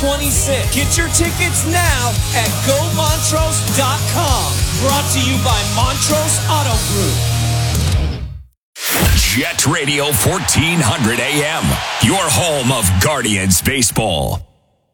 26. Get your tickets now at GoMontrose.com. Brought to you by Montrose Auto Group. Jet Radio 1400 AM, your home of Guardians baseball.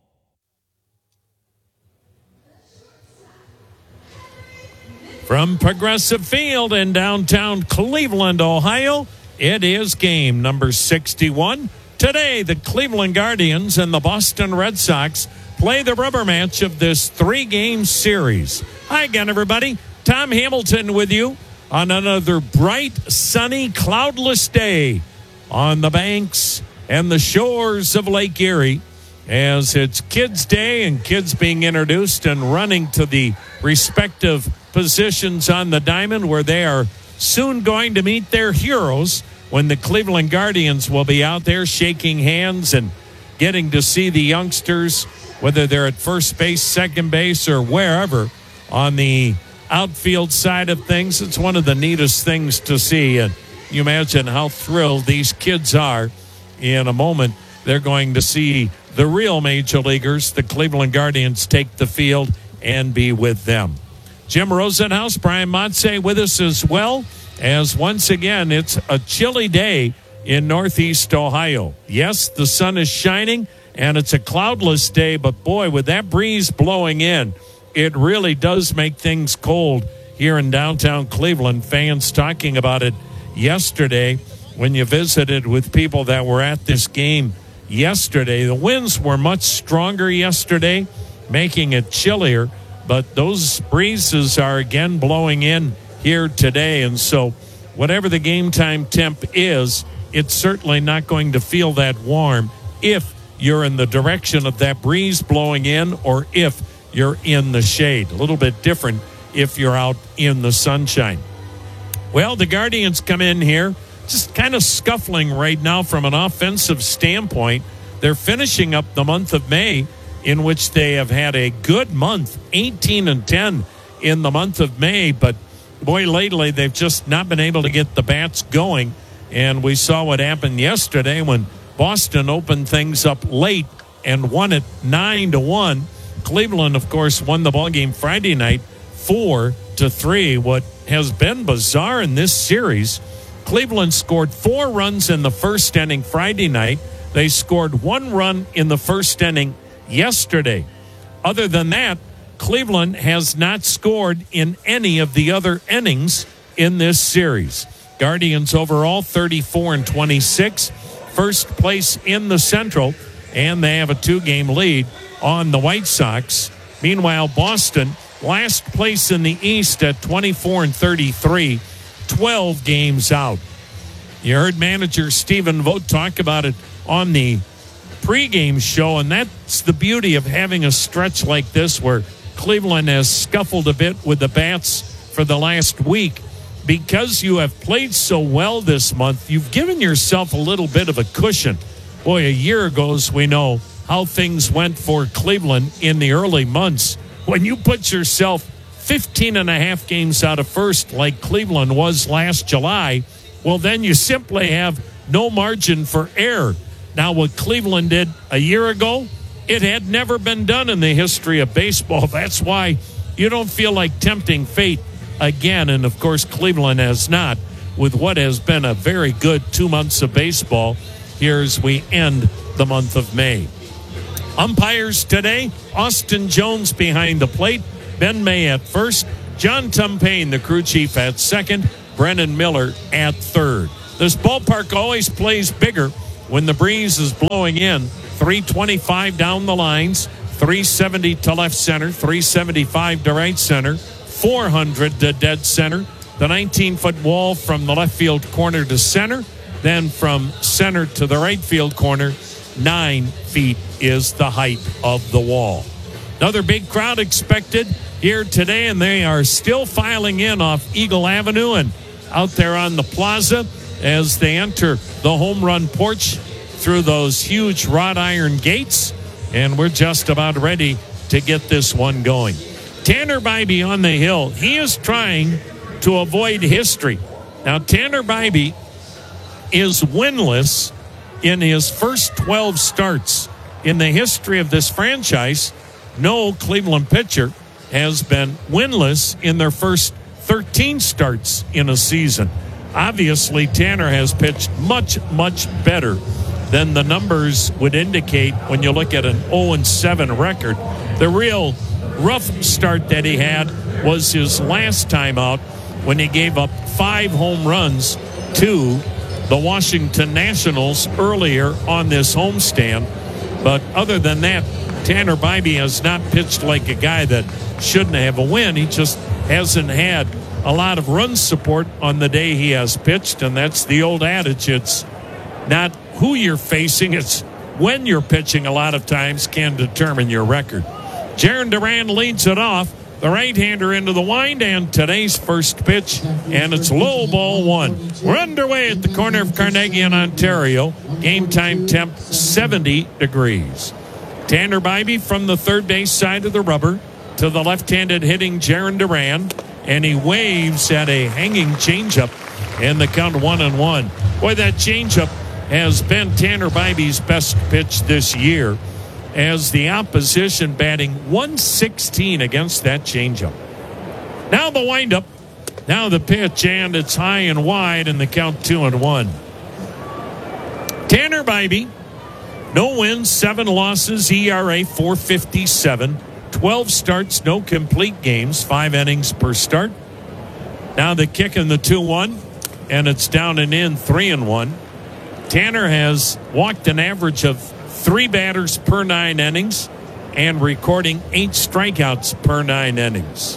From Progressive Field in downtown Cleveland, Ohio, it is game number 61. Today, the Cleveland Guardians and the Boston Red Sox play the rubber match of this 3-game series. Hi again, everybody. Tom Hamilton with you on another bright, sunny, cloudless day on the banks and the shores of Lake Erie, as it's Kids Day and kids being introduced and running to the respective positions on the diamond where they are soon going to meet their heroes when the Cleveland Guardians will be out there shaking hands and getting to see the youngsters, whether they're at first base, second base, or wherever on the outfield side of things. It's one of the neatest things to see. And you imagine how thrilled these kids are. In a moment, they're going to see the real major leaguers, the Cleveland Guardians, take the field and be with them. Jim Rosenhaus, Brian Motze with us as well, as once again, it's a chilly day in Northeast Ohio. Yes, the sun is shining, and it's a cloudless day, but boy, with that breeze blowing in, it really does make things cold here in downtown Cleveland. Fans talking about it yesterday when you visited with people that were at this game yesterday. The winds were much stronger yesterday, making it chillier, but those breezes are again blowing in here today. And so whatever the game time temp is, it's certainly not going to feel that warm if you're in the direction of that breeze blowing in or if you're in the shade. A little bit different if you're out in the sunshine. Well, the Guardians come in here just kind of scuffling right now from an offensive standpoint. They're finishing up the month of May, in which they have had a good month, 18-10 in the month of May. But boy, lately they've just not been able to get the bats going. And we saw what happened yesterday when Boston opened things up late and won it 9-1. Cleveland, of course, won the ballgame Friday night 4-3. What has been bizarre in this series, Cleveland scored 4 runs in the first inning Friday night. They scored 1 run in the first inning yesterday. Other than that, Cleveland has not scored in any of the other innings in this series. Guardians overall 34-26, first place in the Central, and they have a 2-game lead on the White Sox. Meanwhile, Boston, last place in the East at 24-33, 12 games out. You heard manager Stephen Vogt talk about it on the pregame show, and that's the beauty of having a stretch like this where Cleveland has scuffled a bit with the bats for the last week. Because you have played so well this month, you've given yourself a little bit of a cushion. Boy, a year ago, as we know, how things went for Cleveland in the early months. When you put yourself 15 and a half games out of first like Cleveland was last July, well, then you simply have no margin for error. Now, what Cleveland did a year ago, it had never been done in the history of baseball. That's why you don't feel like tempting fate again. And, of course, Cleveland has not, with what has been a very good 2 months of baseball here as we end the month of May. Umpires today, Austin Jones behind the plate, Ben May at first, John Tumpane, the crew chief, at second, Brennan Miller at third. This ballpark always plays bigger when the breeze is blowing in. 325 down the lines, 370 to left center, 375 to right center, 400 to dead center. The 19-foot wall from the left field corner to center, then from center to the right field corner, 9 feet is the height of the wall. Another big crowd expected here today, and they are still filing in off Eagle Avenue and out there on the plaza as they enter the home run porch through those huge wrought iron gates, and we're just about ready to get this one going. Tanner Bybee on the hill. He is trying to avoid history. Now, Tanner Bybee is winless in his first 12 starts in the history of this franchise, no Cleveland pitcher has been winless in their first 13 starts in a season. Obviously, Tanner has pitched much, much better than the numbers would indicate when you look at an 0-7 record. The real rough start that he had was his last time out when he gave up 5 home runs to the Washington Nationals earlier on this homestand. But other than that, Tanner Bibee has not pitched like a guy that shouldn't have a win. He just hasn't had a lot of run support on the day he has pitched, and that's the old adage. It's not who you're facing, it's when you're pitching a lot of times can determine your record. Jarren Duran leads it off. The right-hander into the wind, and today's first pitch, and it's low, ball 1. We're underway at the corner of Carnegie and Ontario. Game time temp 70 degrees. Tanner Bibee from the third base side of the rubber to the left-handed hitting Jarren Duran, and he waves at a hanging changeup, and the count 1-1. Boy, that changeup has been Tanner Bibee's best pitch this year, as the opposition batting 116 against that changeup. Now the windup, now the pitch, and it's high and wide, and the count 2-1. Tanner Bibee, no wins, 7 losses, ERA 4.57, 12 starts, no complete games, 5 innings per start. Now the kick in the 2-1, and it's down and in, 3-1. Tanner has walked an average of 3 batters per 9 innings and recording 8 strikeouts per 9 innings.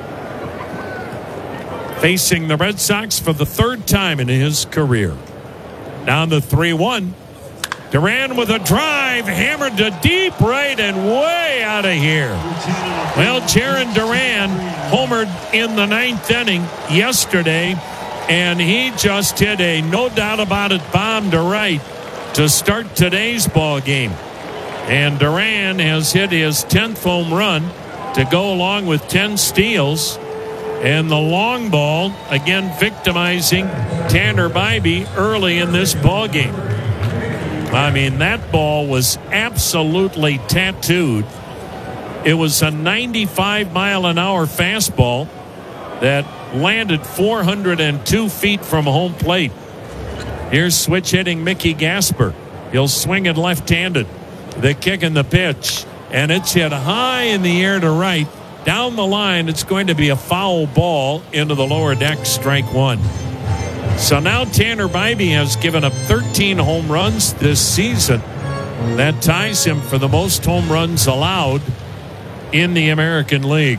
Facing the Red Sox for the 3rd time in his career. Down the 3-1. Duran with a drive, hammered to deep right and way out of here. Well, Jarren Duran homered in the 9th inning yesterday, and he just hit a no doubt about it bomb to right to start today's ball game. And Duran has hit his 10th home run to go along with 10 steals. And the long ball, again victimizing Tanner Bibee early in this ball game. I mean, that ball was absolutely tattooed. It was a 95-mile-an-hour fastball that landed 402 feet from home plate. Here's switch hitting Mickey Gasper. He'll swing it left-handed. The kick and the pitch, and it's hit high in the air to right. Down the line, it's going to be a foul ball into the lower deck, strike 1. So now Tanner Bibee has given up 13 home runs this season. That ties him for the most home runs allowed in the American League.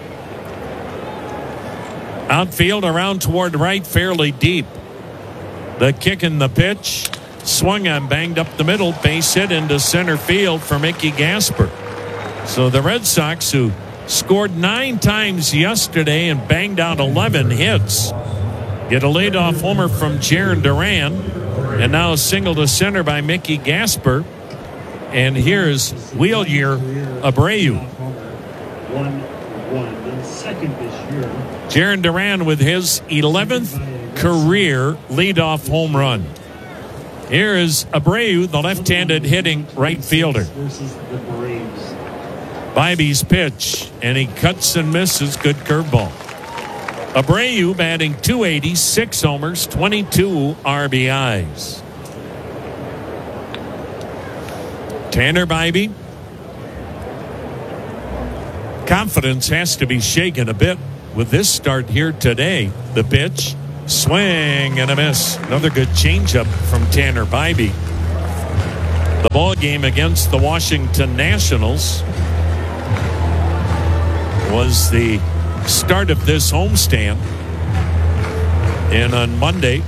Outfield around toward right, fairly deep. The kick and the pitch, swung on, banged up the middle, base hit into center field for Mickey Gasper. So the Red Sox, who scored 9 times yesterday and banged out 11 hits, get a leadoff homer from Jarren Duran, and now a single to center by Mickey Gasper. And here's Wheeler Abreu. 1-1, second this year. Jarren Duran with his 11th career leadoff home run. Here is Abreu, the left-handed hitting right fielder. Versus the Braves. Bibee's pitch, and he cuts and misses. Good curveball. Abreu batting .280, 6 homers, 22 RBIs. Tanner Bibee. Confidence has to be shaken a bit with this start here today. The pitch, swing and a miss. Another good changeup from Tanner Bibee. The ball game against the Washington Nationals was the start of this homestand. And on Monday,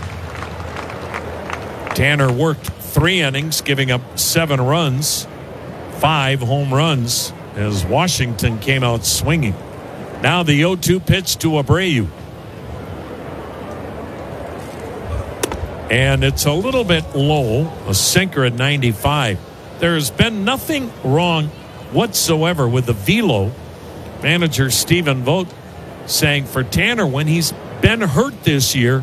Tanner worked 3 innings, giving up 7 runs, 5 home runs, as Washington came out swinging. Now the 0-2 pitch to Abreu. And it's a little bit low, a sinker at 95. There's been nothing wrong whatsoever with the velo. Manager Stephen Vogt saying for Tanner, when he's been hurt this year,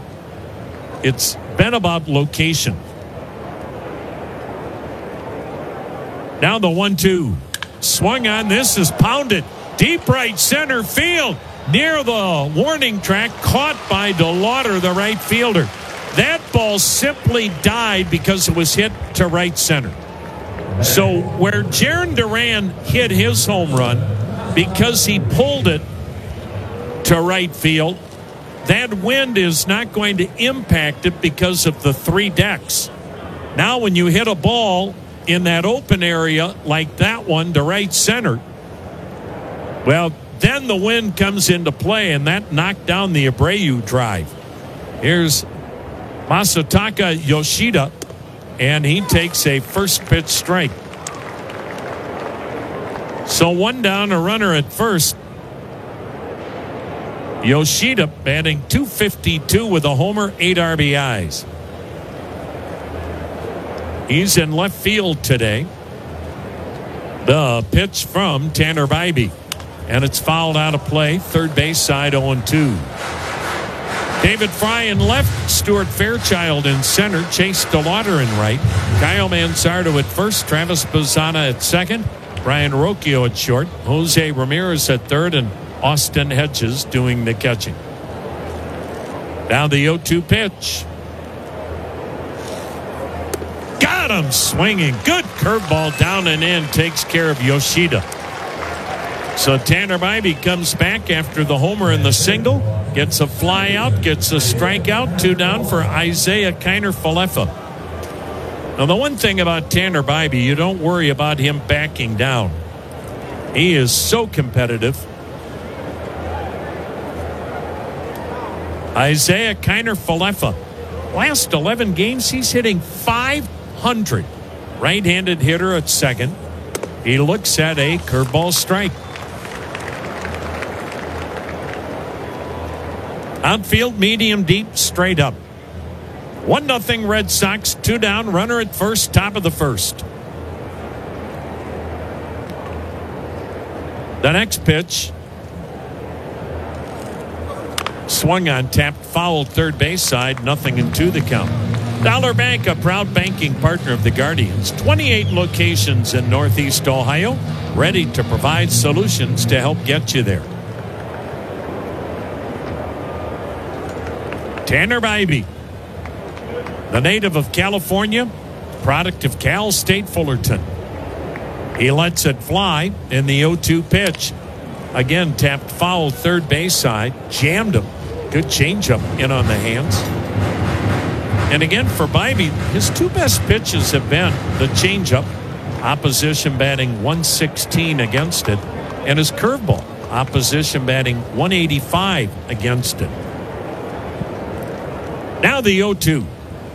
it's been about location. Now the 1-2. Swung on. This is pounded. Deep right center field. Near the warning track. Caught by DeLauder, the right fielder. That ball simply died because it was hit to right center. So where Jarren Duran hit his home run, because he pulled it to right field, that wind is not going to impact it because of the 3 decks. Now when you hit a ball in that open area like that one to right center, well, then the wind comes into play, and that knocked down the Abreu drive. Here's Masataka Yoshida, and he takes a first pitch strike. So 1 down, a runner at first. Yoshida batting .252 with a homer, 8 RBIs. He's in left field today. The pitch from Tanner Bibee, and it's fouled out of play. Third base side, 0-2. David Fry in left, Stuart Fairchild in center, Chase DeLauder in right, Kyle Manzardo at first, Travis Bazzana at second, Brian Rocchio at short, Jose Ramirez at third, and Austin Hedges doing the catching. Now the 0-2 pitch. Got him swinging. Good curveball down and in, takes care of Yoshida. So Tanner Bibee comes back after the homer and the single, gets a fly out, gets a strikeout, 2 down for Isaiah Kiner-Falefa. Now the one thing about Tanner Bibee, you don't worry about him backing down. He is so competitive. Isaiah Kiner-Falefa, last 11 games, he's hitting .500. Right-handed hitter at second. He looks at a curveball strike. Outfield, medium, deep, straight up. 1-0 Red Sox, 2 down, runner at first, top of the first. The next pitch. Swung on, tapped, fouled, third base side, 0-2 the count. Dollar Bank, a proud banking partner of the Guardians. 28 locations in Northeast Ohio, ready to provide solutions to help get you there. Tanner Bibee, the native of California, product of Cal State Fullerton. He lets it fly in the 0-2 pitch. Again, tapped foul, third base side, jammed him. Good changeup in on the hands. And again, for Bibee, his 2 best pitches have been the changeup, opposition batting .116 against it, and his curveball, opposition batting .185 against it. Now the 0-2.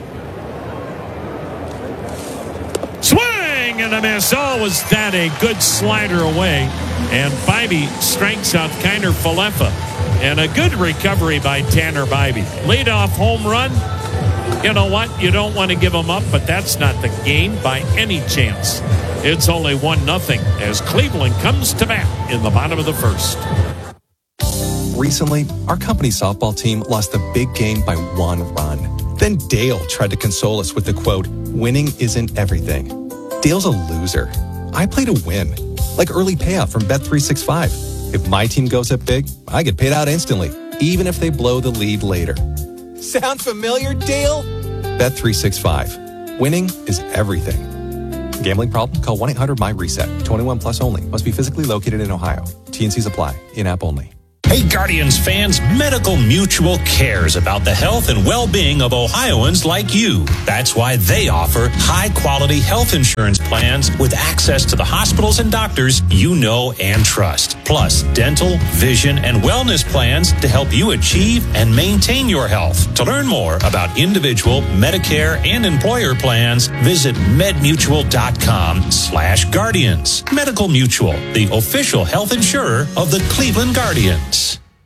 Swing and a miss. Oh, was that a good slider away? And Bibee strikes out Kiner-Falefa. And a good recovery by Tanner Bibee. Leadoff home run. You know what? You don't want to give him up, but that's not the game by any chance. It's only 1-0 as Cleveland comes to bat in the bottom of the first. Recently, our company softball team lost the big game by 1 run. Then Dale tried to console us with the quote, "Winning isn't everything." Dale's a loser. I play to win, like early payout from Bet365. If my team goes up big, I get paid out instantly, even if they blow the lead later. Sound familiar, Dale? Bet365. Winning is everything. Gambling problem? Call 1-800-MY-RESET. 21 plus only. Must be physically located in Ohio. T&Cs apply. In-app only. Hey, Guardians fans, Medical Mutual cares about the health and well-being of Ohioans like you. That's why they offer high-quality health insurance plans with access to the hospitals and doctors you know and trust. Plus, dental, vision, and wellness plans to help you achieve and maintain your health. To learn more about individual, Medicare, and employer plans, visit medmutual.com/Guardians. Medical Mutual, the official health insurer of the Cleveland Guardians.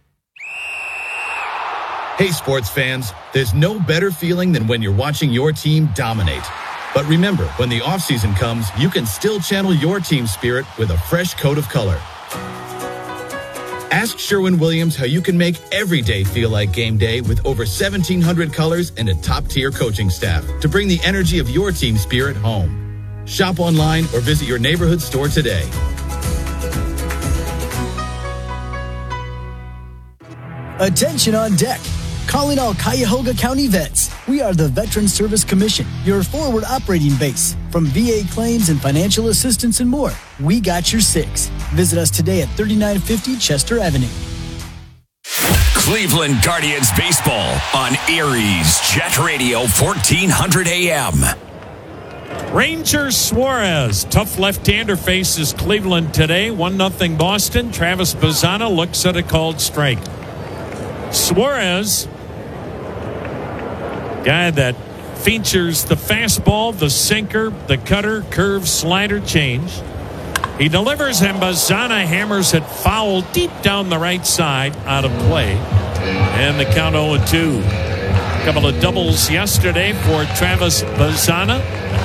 Hey, sports fans, there's no better feeling than when you're watching your team dominate. But remember, when the offseason comes, you can still channel your team spirit with a fresh coat of color. Ask Sherwin-Williams how you can make every day feel like game day with over 1,700 colors and a top-tier coaching staff to bring the energy of your team spirit home. Shop online or visit your neighborhood store today. Attention on deck. Calling all Cuyahoga County vets. We are the Veterans Service Commission, your forward operating base. From VA claims and financial assistance and more, we got your six. Visit us today at 3950 Chester Avenue. Cleveland Guardians baseball on Erie's Jet Radio 1400 AM. Ranger Suarez, tough left-hander, faces Cleveland today. 1-0 Boston. Travis Bazzana looks at a called strike. Suarez, guy that features the fastball, the sinker, the cutter, curve, slider, change. He delivers and Bazzana hammers it foul deep down the right side, out of play. And the count 0-2. A couple of doubles yesterday for Travis Bazzana.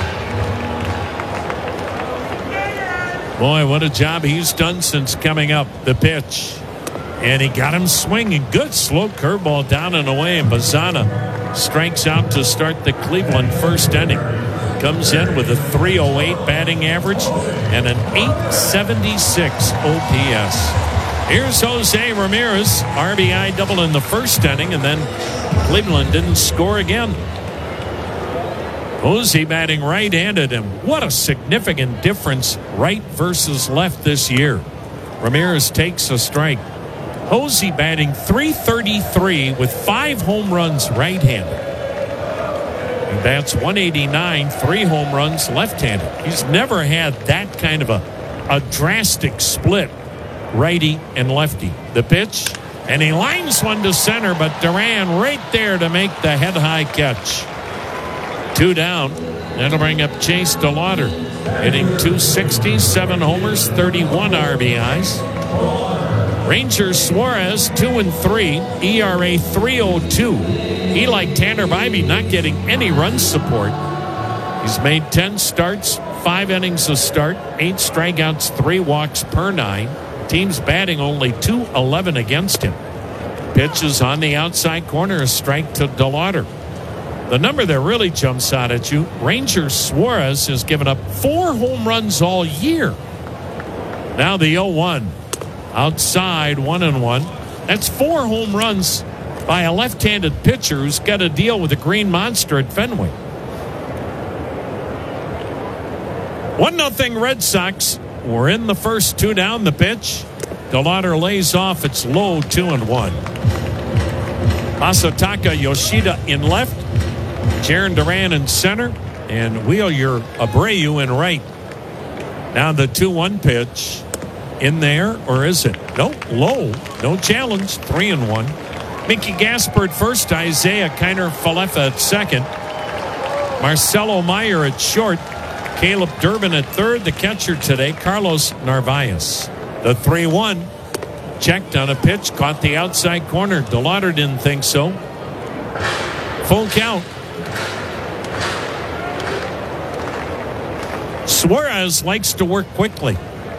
Boy, what a job he's done since coming up. The pitch. And he got him swinging. Good slow curveball down and away. And Bazzana strikes out to start the Cleveland first inning. Comes in with a .308 batting average and an .876 OPS. Here's Jose Ramirez. RBI double in the first inning, and then Cleveland didn't score again. Jose batting right-handed, and what a significant difference right versus left this year. Ramirez takes a strike. Jose batting .333 with 5 home runs right-handed. He bats .189, 3 home runs left-handed. He's never had that kind of a drastic split, righty and lefty. The pitch, and he lines one to center, but Duran right there to make the head-high catch. 2 down. That'll bring up Chase DeLauder, hitting .260, 7 homers, 31 RBIs. Ranger Suarez, 2-3, ERA .302. He, like Tanner Bybee, not getting any run support. He's made 10 starts, 5 innings a start, 8 strikeouts, 3 walks per 9. Team's batting only .211 against him. Pitch is on the outside corner, a strike to DeLauder. The number that really jumps out at you, Ranger Suarez has given up 4 home runs all year. Now the 0-1. Outside, 1-1. That's 4 home runs by a left-handed pitcher who's got to deal with the Green Monster at Fenway. 1-0 Red Sox. We're in the first. 2 down. The pitch. DeLauder lays off. It's low, 2-1. Masataka Yoshida in left. Jarren Duran in center. And Wheeler Abreu in right. Now the 2-1 pitch. In there, or is it? Nope, low. No challenge. 3-1. Mickey Gasper at first. Isaiah Kiner-Falefa at second. Marcelo Meyer at short. Caleb Durbin at third. The catcher today, Carlos Narvaez. The 3-1. Checked on a pitch. Caught the outside corner. DeLauder didn't think so. Full count. Suarez likes to work quickly.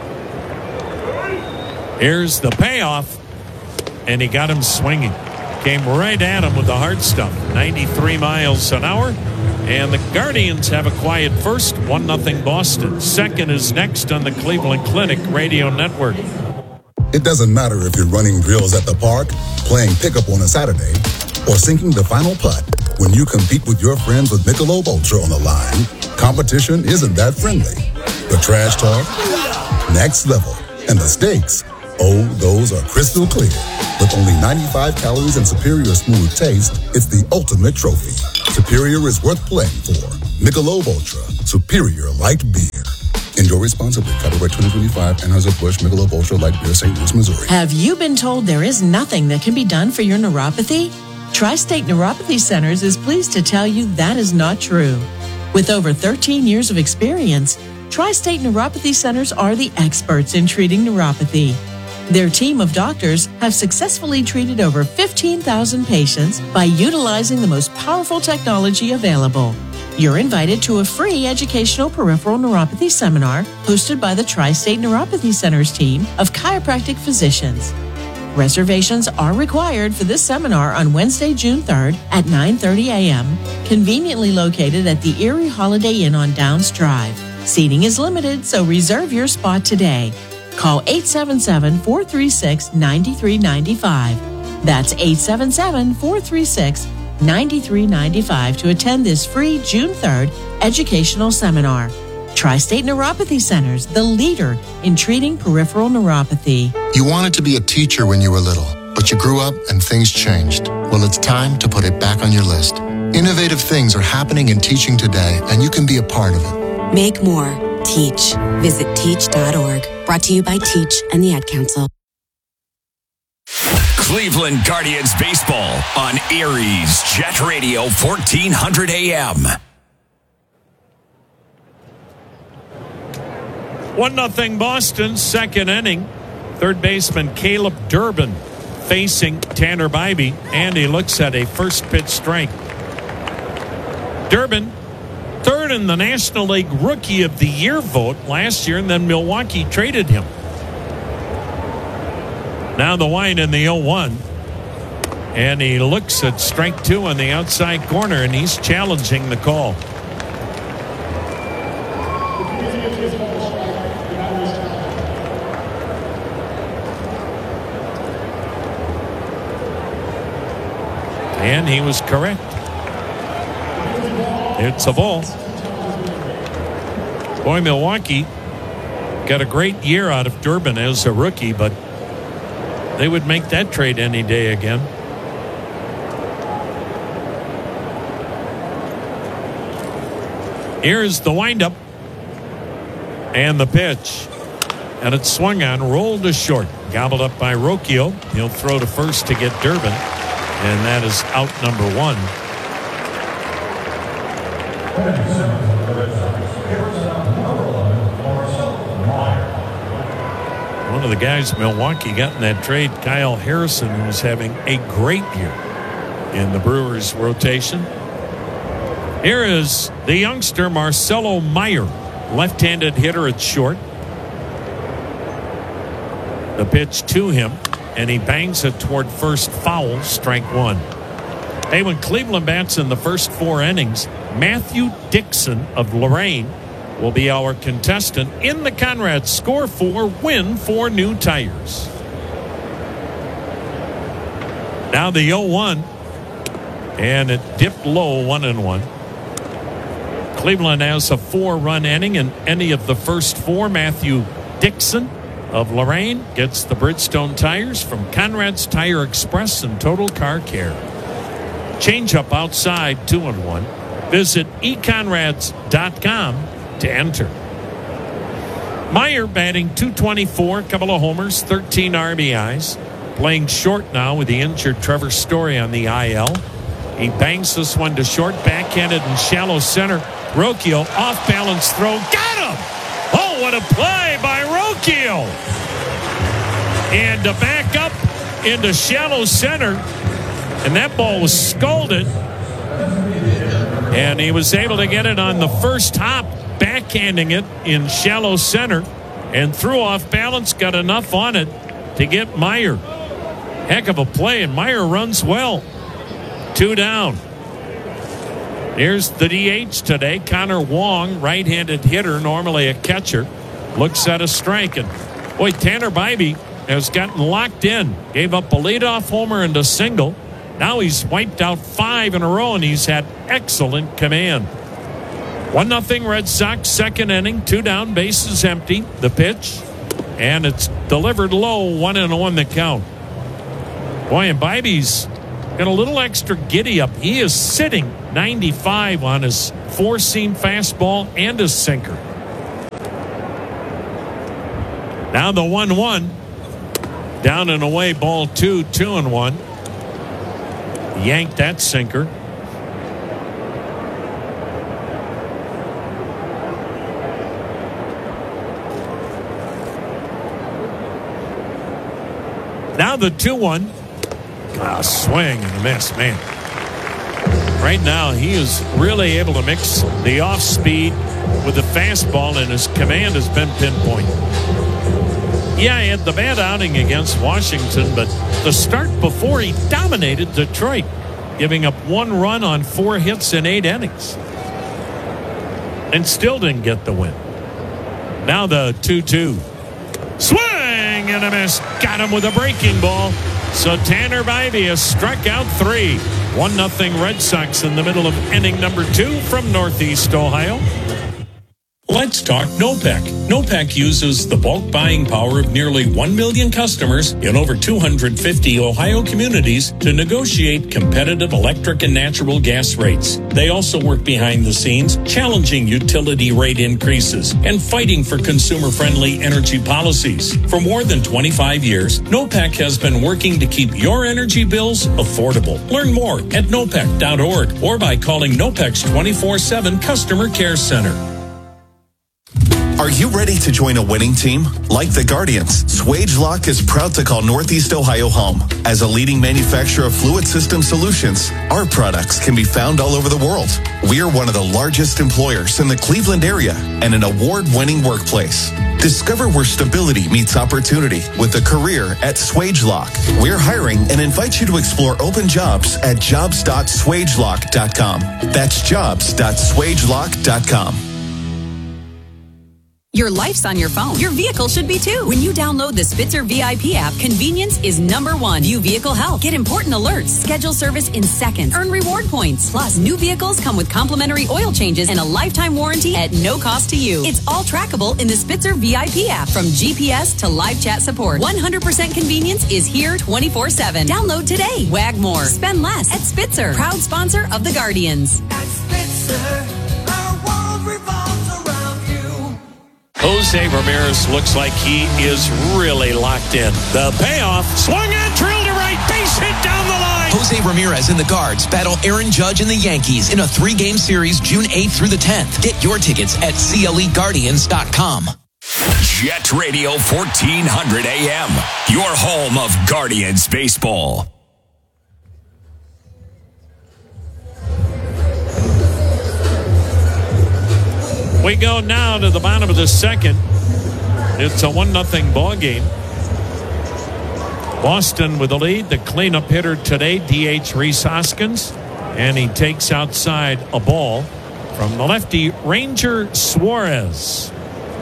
Here's the payoff, and he got him swinging. Came right at him with the hard stuff. 93 miles an hour, and the Guardians have a quiet first, 1-0 Boston. Second is next on the Cleveland Clinic Radio Network. It doesn't matter if you're running drills at the park, playing pickup on a Saturday, or sinking the final putt. When you compete with your friends with Michelob Ultra on the line, competition isn't that friendly. The trash talk, next level, and the stakes, oh, those are crystal clear. With only 95 calories and superior smooth taste, it's the ultimate trophy. Superior is worth playing for. Michelob Ultra, superior light beer. Enjoy responsibly. Copyright 2025, Anheuser-Busch Michelob Ultra Light Beer, St. Louis, Missouri. Have you been told there is nothing that can be done for your neuropathy? Tri-State Neuropathy Centers is pleased to tell you that is not true. With over 13 years of experience, Tri-State Neuropathy Centers are the experts in treating neuropathy. Their team of doctors have successfully treated over 15,000 patients by utilizing the most powerful technology available. You're invited to a free educational peripheral neuropathy seminar hosted by the Tri-State Neuropathy Centers team of chiropractic physicians. Reservations are required for this seminar on Wednesday, June 3rd at 9:30 a.m., conveniently located at the Erie Holiday Inn on Downs Drive. Seating is limited, so reserve your spot today. Call 877-436-9395. That's 877-436-9395 to attend this free June 3rd educational seminar. Tri-State Neuropathy Centers, the leader in treating peripheral neuropathy. You wanted to be a teacher when you were little, but you grew up and things changed. Well, it's time to put it back on your list. Innovative things are happening in teaching today, and you can be a part of it. Make more. Teach. Visit teach.org. Brought to you by Teach and the Ad Council. Cleveland Guardians baseball on Aries Jet Radio 1400 AM. 1-0 Boston, second inning. Third baseman Caleb Durbin facing Tanner Bybee, and he looks at a first pitch strike. Durbin, third in the National League Rookie of the Year vote last year, and then Milwaukee traded him. Now the wind in the 0-1. And he looks at strike two on the outside corner, and he's challenging the call. And he was correct. It's a ball. Boy, Milwaukee got a great year out of Durbin as a rookie, but they would make that trade any day again. Here's the windup and the pitch. And it's swung on, rolled to short, gobbled up by Rocchio. He'll throw to first to get Durbin. And that is out number one. One of the guys Milwaukee got in that trade, Kyle Harrison, who was having a great year in the Brewers rotation. Here is the youngster Marcelo Meyer, left-handed hitter at short. The pitch to him, and he bangs it toward first, foul, strike one. Hey, when Cleveland bats in the first four innings, Matthew Dixon of Lorain will be our contestant in the Conrad Score 4 Win 4 new tires. Now the 0-1, and it dipped low, 1-1. Cleveland has a 4-run inning in any of the first four. Matthew Dixon of Lorain gets the Bridgestone tires from Conrad's Tire Express and Total Car Care. Change-up outside, 2-1. Visit econrads.com to enter. Meyer batting .224, couple of homers, 13 RBIs. Playing short now with the injured Trevor Story on the IL. He bangs this one to short, backhanded and shallow center. Rocchio, off-balance throw, got him! Oh, what a play by Rocchio! And to back up into shallow center, and that ball was scalded. And he was able to get it on the first hop, backhanding it in shallow center, and threw off balance, got enough on it to get Meyer. Heck of a play, and Meyer runs well. 2 down. Here's the DH today, Connor Wong, right-handed hitter, normally a catcher, looks at a strike. And boy, Tanner Bybee has gotten locked in. Gave up a leadoff homer and a single. Now he's wiped out 5 in a row, and he's had excellent command. 1-0 Red Sox, second inning, 2 down, bases empty. The pitch, and it's delivered low, 1-1 the count. Boy, and Bybee's got a little extra giddy up. He is sitting 95 on his four-seam fastball and his sinker. Now the 1-1. Down and away, ball 2, 2-1. Yanked that sinker. Now the 2-1. Swing and a miss, man. Right now, he is really able to mix the off-speed with the fastball, and his command has been pinpoint. Yeah, he had the bad outing against Washington, but the start before, he dominated Detroit, giving up 1 run on 4 hits in 8 innings. And still didn't get the win. Now the 2-2. Swing and a miss. Got him with a breaking ball. So Tanner Bybee has struck out 3. 1-0 Red Sox in the middle of inning number 2 from Northeast Ohio. Let's talk NOPEC. NOPEC uses the bulk buying power of nearly 1 million customers in over 250 Ohio communities to negotiate competitive electric and natural gas rates. They also work behind the scenes, challenging utility rate increases and fighting for consumer-friendly energy policies. For more than 25 years, NOPEC has been working to keep your energy bills affordable. Learn more at nopec.org or by calling NOPEC's 24/7 Customer Care Center. Are you ready to join a winning team? Like the Guardians, Swagelok is proud to call Northeast Ohio home. As a leading manufacturer of fluid system solutions, our products can be found all over the world. We are one of the largest employers in the Cleveland area and an award-winning workplace. Discover where stability meets opportunity with a career at Swagelok. We're hiring and invite you to explore open jobs at jobs.swagelok.com. That's jobs.swagelok.com. Your life's on your phone. Your vehicle should be too. When you download the Spitzer VIP app, convenience is number one. View vehicle health. Get important alerts. Schedule service in seconds. Earn reward points. Plus, new vehicles come with complimentary oil changes and a lifetime warranty at no cost to you. It's all trackable in the Spitzer VIP app. From GPS to live chat support, 100% convenience is here 24/7. Download today. Wag more. Spend less at Spitzer. Proud sponsor of the Guardians. At Spitzer, our world revolves around you. Jose Ramirez looks like he is really locked in. The payoff, swung and drilled to right, base hit down the line. Jose Ramirez and the Guards battle Aaron Judge and the Yankees in a 3-game series June 8th through the 10th. Get your tickets at CLEGuardians.com. Jet Radio 1400 AM, your home of Guardians baseball. We go now to the bottom of the second. It's a 1-0 ball game. Boston with the lead. The cleanup hitter today, D.H. Rhys Hoskins. And he takes outside a ball from the lefty, Ranger Suarez.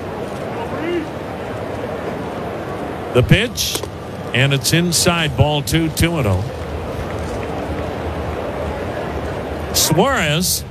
The pitch, and it's inside, ball 2, 2-0. Suarez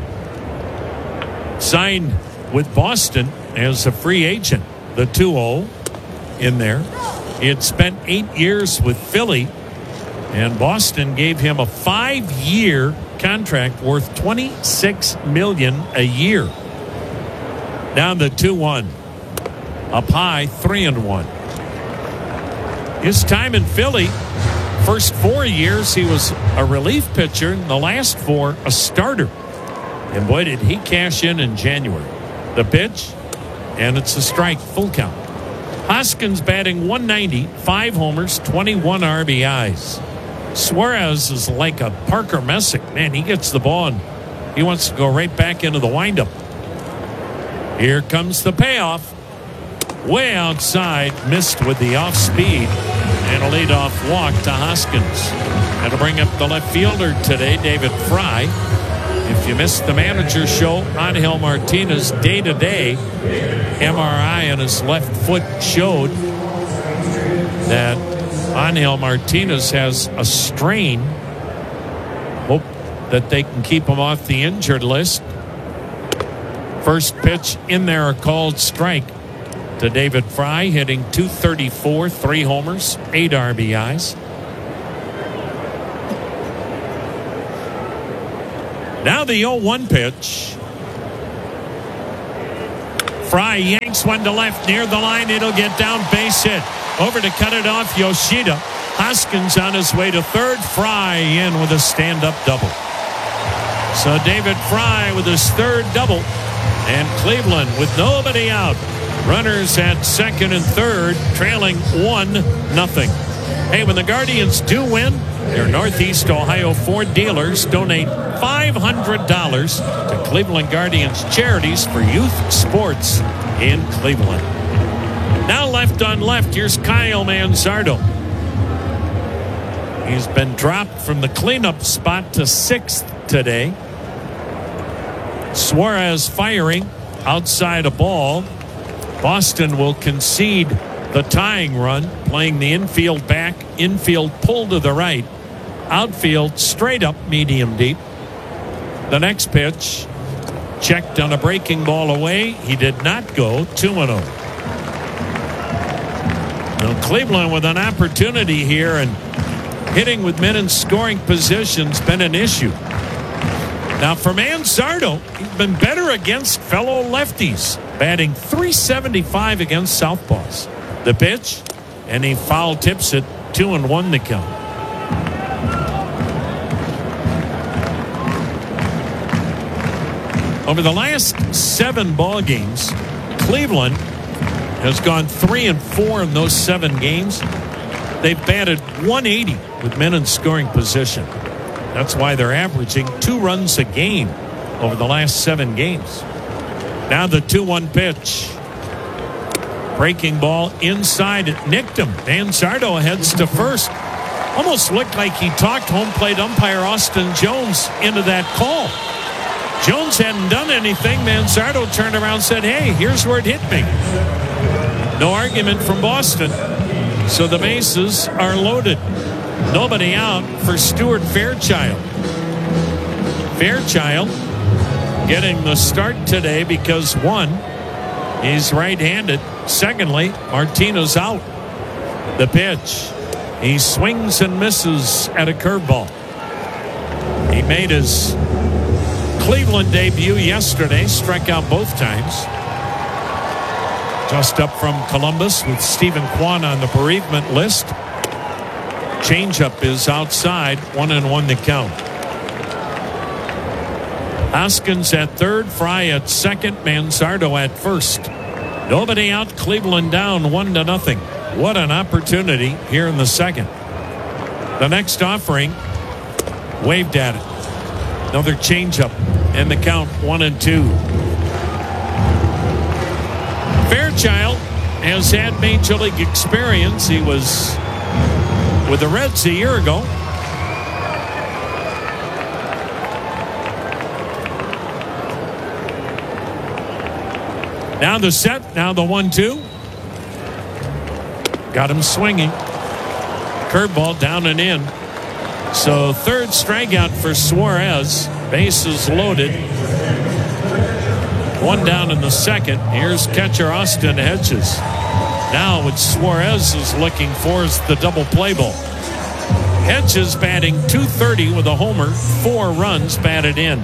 signed with Boston as a free agent. The 2-0 in there. He had spent 8 years with Philly, and Boston gave him a 5-year contract worth $26 million a year. Down the 2-1. Up high, 3-1. His time in Philly, first 4 years he was a relief pitcher, and the last 4 a starter. And boy, did he cash in January. The pitch, and it's a strike, full count. Hoskins batting .190, 5 homers, 21 RBIs. Suarez is like a Parker Messick. Man, he gets the ball and he wants to go right back into the windup. Here comes the payoff. Way outside, missed with the off speed, and a leadoff walk to Hoskins. That'll bring up the left fielder today, David Fry. If you missed the manager show, Angel Martinez day-to-day MRI on his left foot showed that Angel Martinez has a strain. Hope that they can keep him off the injured list. First pitch in there, a called strike to David Fry, hitting .234, 3 homers, 8 RBIs. Now the 0-1 pitch. Fry yanks one to left near the line. It'll get down, base hit. Over to cut it off, Yoshida. Hoskins on his way to third. Fry in with a stand-up double. So David Fry with his third double. And Cleveland with nobody out. Runners at second and third, trailing 1-0. Hey, when the Guardians do win, your Northeast Ohio Ford dealers donate $500 to Cleveland Guardians charities for youth sports in Cleveland. Now left on left, here's Kyle Manzardo. He's been dropped from the cleanup spot to 6th today. Suarez firing outside a ball. Boston will concede the tying run, playing the infield back, infield pull to the right, outfield straight up, medium deep. The next pitch, checked on a breaking ball away. He did not go. 2-0. Now Cleveland with an opportunity here, and hitting with men in scoring position's been an issue. Now for Manzardo, he's been better against fellow lefties, batting .375 against southpaws. The pitch, and he foul tips it. 2-1 the count. Over the last 7 ball games, Cleveland has gone 3-4 in those 7 games. They've batted .180 with men in scoring position. That's why they're averaging 2 runs a game over the last 7 games. Now the 2-1 pitch. Breaking ball inside. It nicked him. Manzardo heads to first. Almost looked like he talked home plate umpire Austin Jones into that call. Jones hadn't done anything. Manzardo turned around and said, hey, here's where it hit me. No argument from Boston. So the bases are loaded. Nobody out for Stuart Fairchild. Fairchild getting the start today because, one, he's right-handed. Secondly, Martinez out. The pitch. He swings and misses at a curveball. He made his Cleveland debut yesterday, struck out both times. Just up from Columbus with Stephen Kwan on the bereavement list. Changeup is outside. 1-1 the count. Hoskins at third, Fry at second, Manzardo at first. Nobody out, Cleveland down 1-0. What an opportunity here in the second. The next offering, waved at it. Another changeup, and the count 1-2. Fairchild has had major league experience. He was with the Reds a year ago. Now the set, now the 1-2. Got him swinging. Curveball down and in. So third strikeout for Suarez. Bases loaded. 1 down in the second. Here's catcher Austin Hedges. Now what Suarez is looking for is the double play ball. Hedges batting .230 with a homer. 4 runs batted in.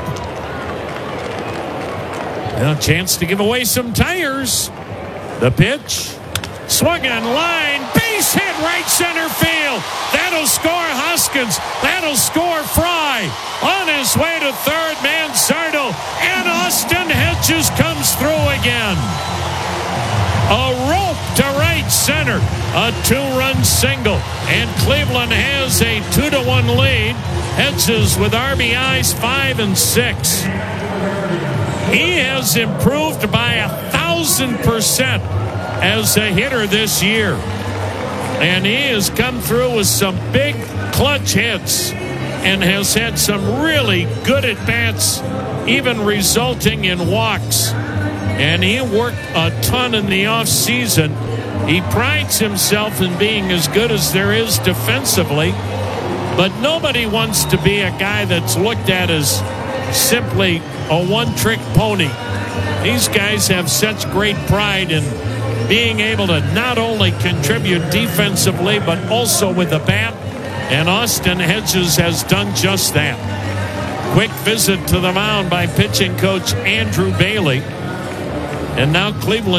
Now a chance to give away some tires. The pitch. Swung on line. Base hit right center field. That'll score Hoskins. That'll score Fry. On his way to third, Manzardo. And Austin Hedges comes through again. A rope to right center. A 2-run single. And Cleveland has a 2-1 lead. Hedges with RBIs 5 and 6. He has improved by 1,000% as a hitter this year. And he has come through with some big clutch hits and has had some really good at-bats, even resulting in walks. And he worked a ton in the offseason. He prides himself in being as good as there is defensively, but nobody wants to be a guy that's looked at as simply a one-trick pony. These guys have such great pride in being able to not only contribute defensively but also with the bat, and Austin Hedges has done just that. Quick visit to the mound by pitching coach Andrew Bailey, and now Cleveland